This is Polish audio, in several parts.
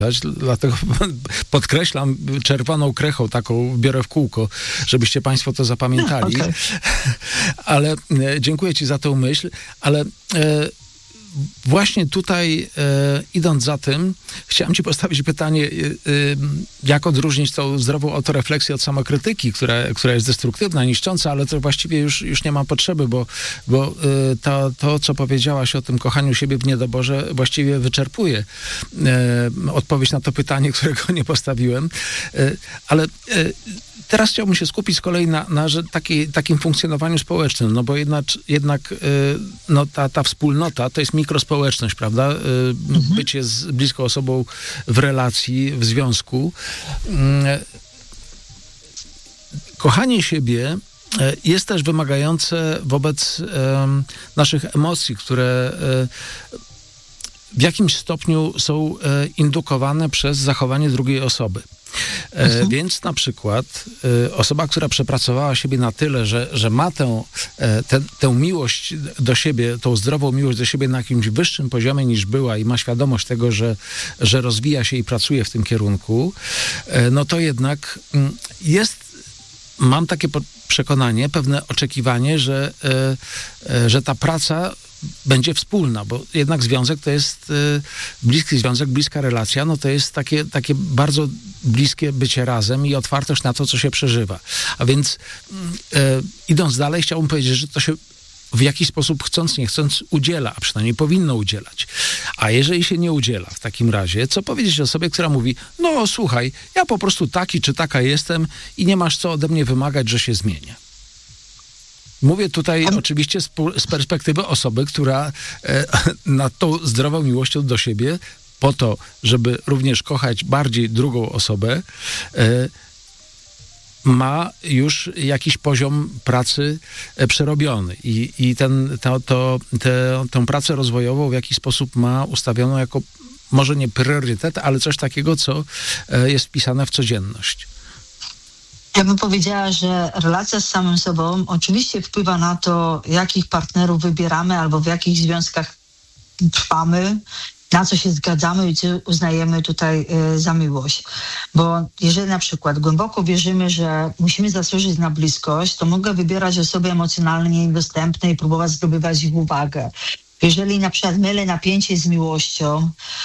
Dlatego podkreślam czerwoną krechą, taką biorę w kółko, żebyście państwo to zapamiętali. Okay. Ale dziękuję ci za tę myśl, ale właśnie tutaj, idąc za tym, chciałem ci postawić pytanie, jak odróżnić tą zdrową autorefleksję od samokrytyki, która jest destruktywna, niszcząca, ale to właściwie już nie ma potrzeby, bo to, co powiedziałaś o tym kochaniu siebie w niedoborze, właściwie wyczerpuje odpowiedź na to pytanie, którego nie postawiłem. Ale teraz chciałbym się skupić z kolei na takim funkcjonowaniu społecznym, no bo jednak ta wspólnota to jest mikrospołeczność, prawda? Bycie z bliską osobą w relacji, w związku. Kochanie siebie jest też wymagające wobec naszych emocji, które w jakimś stopniu są indukowane przez zachowanie drugiej osoby. Więc na przykład osoba, która przepracowała siebie na tyle, że ma tę miłość do siebie, tą zdrową miłość do siebie na jakimś wyższym poziomie niż była i ma świadomość tego, że rozwija się i pracuje w tym kierunku, no to jednak mam takie przekonanie, pewne oczekiwanie, że ta praca będzie wspólna, bo jednak związek to jest bliski związek, bliska relacja, no to jest takie bardzo bliskie bycie razem i otwartość na to, co się przeżywa. A więc idąc dalej, chciałbym powiedzieć, że to się w jakiś sposób chcąc, nie chcąc udziela, a przynajmniej powinno udzielać. A jeżeli się nie udziela w takim razie, co powiedzieć osobie, która mówi, no słuchaj, ja po prostu taki czy taka jestem i nie masz co ode mnie wymagać, że się zmienię. Mówię tutaj oczywiście z perspektywy osoby, która nad tą zdrową miłością do siebie, po to, żeby również kochać bardziej drugą osobę, ma już jakiś poziom pracy przerobiony i tę pracę rozwojową w jakiś sposób ma ustawioną jako może nie priorytet, ale coś takiego, co jest wpisane w codzienność. Ja bym powiedziała, że relacja z samym sobą oczywiście wpływa na to, jakich partnerów wybieramy albo w jakich związkach trwamy, na co się zgadzamy i co uznajemy tutaj za miłość. Bo jeżeli na przykład głęboko wierzymy, że musimy zasłużyć na bliskość, to mogę wybierać osoby emocjonalnie niedostępne i próbować zdobywać ich uwagę. Jeżeli na przykład mylę napięcie z miłością,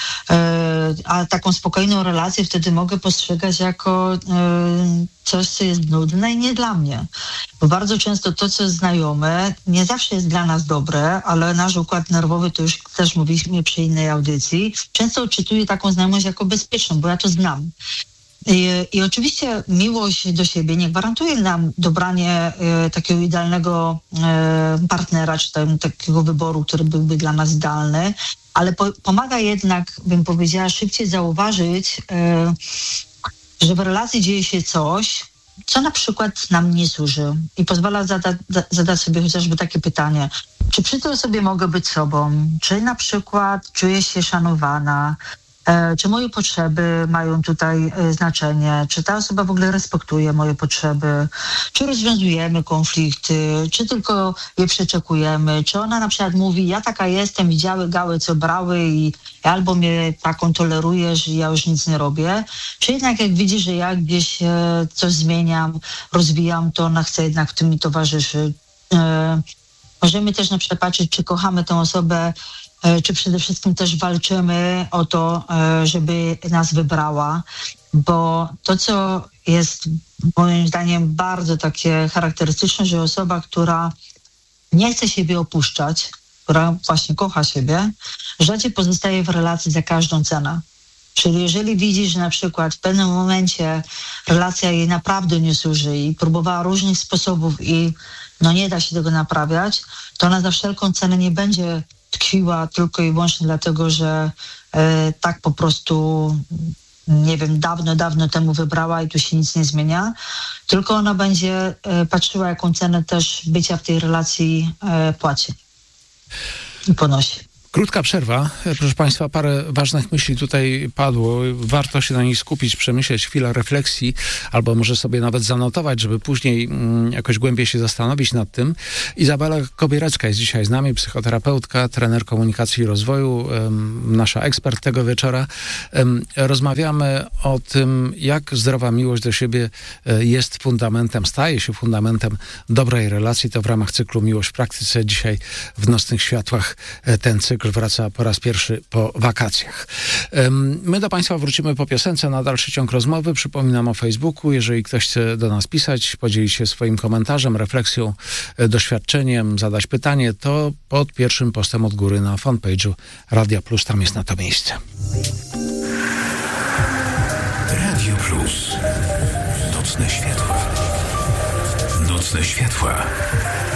a taką spokojną relację wtedy mogę postrzegać jako coś, co jest nudne i nie dla mnie. Bo bardzo często to, co jest znajome, nie zawsze jest dla nas dobre, ale nasz układ nerwowy, to już też mówiliśmy przy innej audycji, często odczytuje taką znajomość jako bezpieczną, bo ja to znam. I oczywiście miłość do siebie nie gwarantuje nam dobranie takiego idealnego partnera, czy takiego wyboru, który byłby dla nas idealny, ale pomaga jednak, bym powiedziała, szybciej zauważyć, że w relacji dzieje się coś, co na przykład nam nie służy i pozwala zadać sobie chociażby takie pytanie, czy przy tej osobie mogę być sobą, czy na przykład czuję się szanowana, czy moje potrzeby mają tutaj znaczenie, czy ta osoba w ogóle respektuje moje potrzeby, czy rozwiązujemy konflikty, czy tylko je przeczekujemy, czy ona na przykład mówi, ja taka jestem, widziały gały, co brały i albo mnie taką tolerujesz i ja już nic nie robię, czy jednak jak widzi, że ja gdzieś coś zmieniam, rozwijam, to ona chce jednak w tym mi towarzyszyć. Możemy też na przykład patrzeć, czy kochamy tę osobę, czy przede wszystkim też walczymy o to, żeby nas wybrała, bo to, co jest moim zdaniem bardzo takie charakterystyczne, że osoba, która nie chce siebie opuszczać, która właśnie kocha siebie, rzadziej pozostaje w relacji za każdą cenę. Czyli jeżeli widzi, że na przykład w pewnym momencie relacja jej naprawdę nie służy i próbowała różnych sposobów i nie da się tego naprawiać, to ona za wszelką cenę nie będzie tkwiła tylko i wyłącznie dlatego, że tak po prostu, nie wiem, dawno temu wybrała i tu się nic nie zmienia, tylko ona będzie patrzyła, jaką cenę też bycia w tej relacji płaci i ponosi. Krótka przerwa. Proszę Państwa, parę ważnych myśli tutaj padło. Warto się na nich skupić, przemyśleć, chwilę refleksji, albo może sobie nawet zanotować, żeby później jakoś głębiej się zastanowić nad tym. Izabela Kobierecka jest dzisiaj z nami, psychoterapeutka, trener komunikacji i rozwoju, nasza ekspert tego wieczora. Rozmawiamy o tym, jak zdrowa miłość do siebie jest fundamentem, staje się fundamentem dobrej relacji. To w ramach cyklu Miłość w praktyce. Dzisiaj w Nocnych Światłach ten cykl wraca po raz pierwszy po wakacjach. My do Państwa wrócimy po piosence na dalszy ciąg rozmowy. Przypominam o Facebooku. Jeżeli ktoś chce do nas pisać, podzielić się swoim komentarzem, refleksją, doświadczeniem, zadać pytanie, to pod pierwszym postem od góry na fanpage'u Radia Plus. Tam jest na to miejsce. Radio Plus. Nocne światła. Nocne światła.